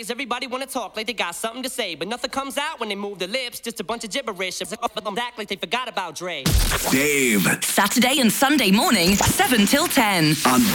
Nowadays, everybody wanna talk like they got something to say, but nothing comes out when they move their lips. Just a bunch of gibberish. Act like they forgot about Dre. Dave. Saturday and Sunday morning, 7 till 10. On